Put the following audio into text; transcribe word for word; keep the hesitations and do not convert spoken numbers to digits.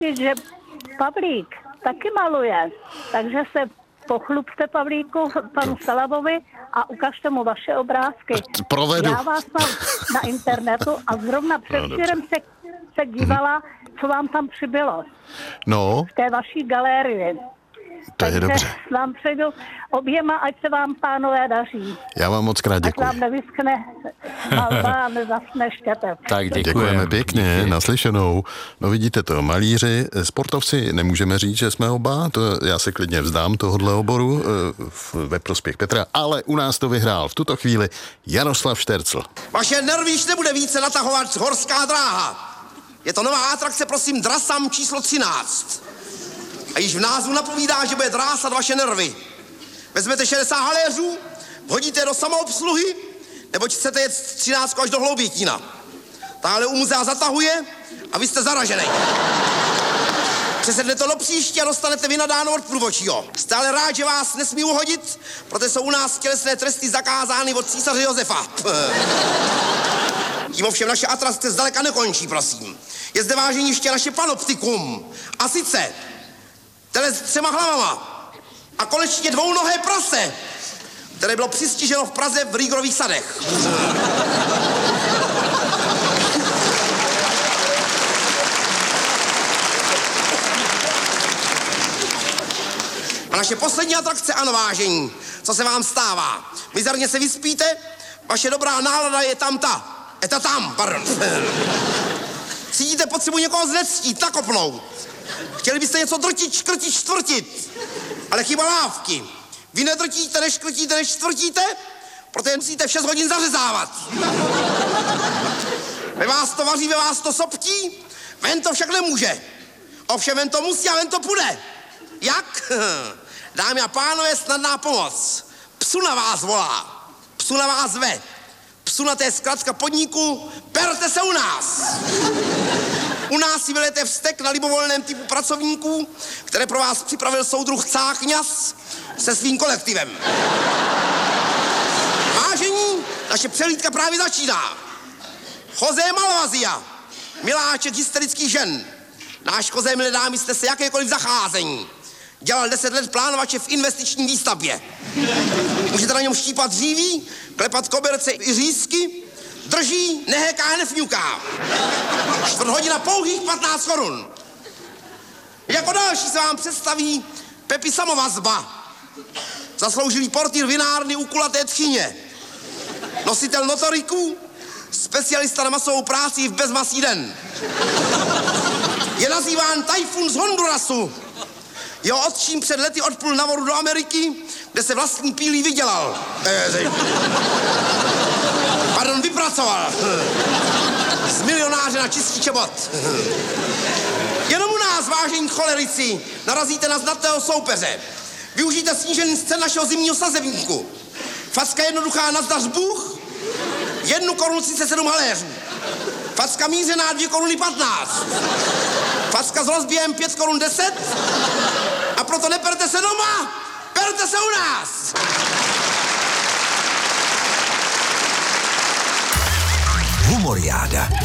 že Pavlík taky maluje, takže se pochlubte, Pavlíku, panu Salamovi a ukažte mu vaše obrázky. Provedu. Já vás mám na internetu a zrovna předvčírem se, se dívala, co vám tam přibylo. No. V té vaší galerii. To je Takže dobře. vám přejdu oběma, ať se vám, pánové, daří. Já vám moc krát Ať děkuji. vám nevyskne malba a nezasne štětec. Tak děkujeme. Děkujeme pěkně, Díky. naslyšenou. No vidíte to, malíři, sportovci, nemůžeme říct, že jsme oba, to já se klidně vzdám tohohle oboru ve prospěch Petra, ale u nás to vyhrál v tuto chvíli Jaroslav Štercl. Vaše nervy již nebude více natahovat horská dráha. Je to nová atrakce, prosím, Drasam číslo třináct. A již v názvu napovídá, že bude drásat vaše nervy. Vezmete šedesát haléřů, hodíte do samoobsluhy, neboť chcete jet třináctku až do Hloubětína. Táhle u muzea zatahuje a vy jste zaražený. Přesednete do příště a dostanete vynadáno od průvodčího. Jste ale rád, že vás nesmí uhodit, protože jsou u nás tělesné tresty zakázány od císaře Josefa. Tím ovšem naše atrakce zdaleka nekončí, prosím. Je zde vážení ještě naše panoptikum. A sice tele s třema hlavama a konečně dvounohé prase, které bylo přistiženo v Praze v Rýgorových sadech. A naše poslední atrakce, ano, vážení, co se vám stává? Mizerně se vyspíte, vaše dobrá nálada je tam ta, eta tam, pardon. Cítíte potřebu někoho znectít, nakopnout. Chtěli byste něco drtit, škrtit, čtvrtit, ale chyba lávky. Vy nedrtíte, neškrtíte, nečtvrtíte, protože musíte v šest hodin zařezávat. Ve vás to vaří, ve vás to soptí, ven to však nemůže. Ovšem ven to musí a ven to půjde. Jak? Dámy a pánové, snadná pomoc. Psu na vás volá, psu na vás ve. Psu na té zkratka podniku, perte se u nás. U nás si vylejete vztek na libovolném typu pracovníků, které pro vás připravil soudruh Cáchňas se svým kolektivem. Vážení, naše přehlídka právě začíná. José Malvazia, miláček hysterických žen. Náš José, milé dámy, jste se jakékoliv zacházení. Dělal deset let plánovače v investiční výstavbě. Můžete na něm štípat dříví, klepat koberce i řízky, drží, nehéká, nefňuká. Čtvrt hodina pouhých patnáct korun. Jako další se vám představí Pepi Samovazba, zasloužilý portýr vinárny u kulaté tchyně, nositel notoriků, specialista na masovou práci v bezmasý den. Je nazýván Tajfun z Hondurasu. Jeho otčím před lety odplul na vodu do Ameriky, kde se vlastní pílí vydělal. Pardon, vypracoval. Z milionáře na čističe bot. Jenom u nás, vážení cholerici, narazíte na znatného soupeře. Využijte snížený scén našeho zimního sazebníku. Facka jednoduchá na zdař Bůh, jednu korunu třicet sedm haléřů. Facka mířená dvě koruny patnáct. Facka s rozběhem pět korun deset. A proto neperte se doma, perte se u nás. Humoriáda.